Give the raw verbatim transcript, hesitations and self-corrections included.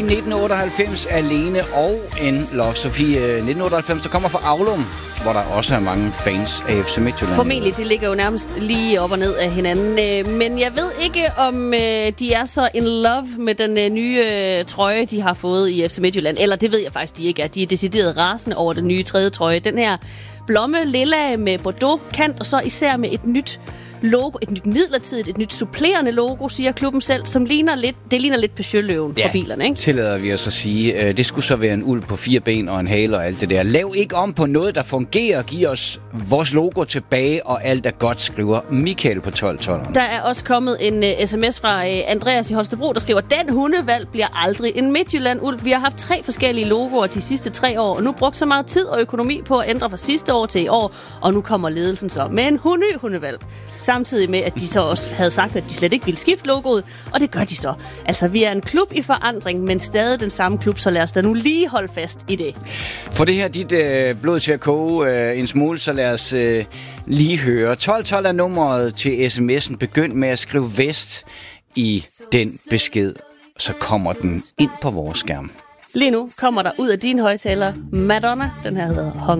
nitten otteoghalvfems alene og en Love Sofie nitten otteoghalvfems, der kommer fra Aulum, hvor der også er mange fans af F C Midtjylland. Formentlig, de ligger jo nærmest lige op og ned af hinanden. Men jeg ved ikke, om de er så in love med den nye trøje, de har fået i F C Midtjylland. Eller det ved jeg faktisk, de ikke er. De er decideret rasende over den nye tredje trøje. Den her blomme lilla med Bordeaux kant, og så især med et nyt logo, et nyt midlertidigt, et nyt supplerende logo, siger klubben selv, som ligner lidt, det ligner lidt Peugeot-løven ja, på bilerne, ikke? Tillader vi os at sige. Det skulle så være en uld på fire ben og en hale og alt det der. Lav ikke om på noget, der fungerer. Giv os vores logo tilbage, og alt er godt, skriver Michael på tolv tolv. Der er også kommet en uh, sms fra uh, Andreas i Holstebro, der skriver, den hundevalg bliver aldrig en Midtjylland-ulv. Vi har haft tre forskellige logoer de sidste tre år, og nu brugt så meget tid og økonomi på at ændre fra sidste år til i år, og nu kommer ledelsen så med en hundy hundevalg. Samtidig med, at de så også havde sagt, at de slet ikke ville skifte logoet, og det gør de så. Altså, vi er en klub i forandring, men stadig den samme klub, så lad os da nu lige holde fast i det. For det her dit øh, blod til at koge øh, en smule, så lad os øh, lige høre. tolv tolv er nummeret til sms'en. Begynd med at skrive vest i den besked, så kommer den ind på vores skærm. Lige nu kommer der ud af dine højtalere Madonna. Den her hedder Hung.